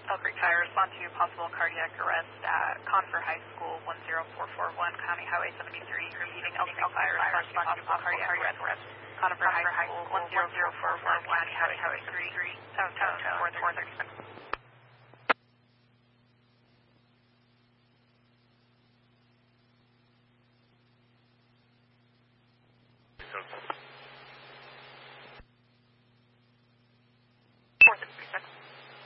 Elk Creek Fire, respond to possible cardiac arrest at Conifer High School, 10441, County Highway 73. Receiving Elk Creek Fire, respond to possible cardiac arrest. Conifer High School, 10441, County Highway 73. 7 436.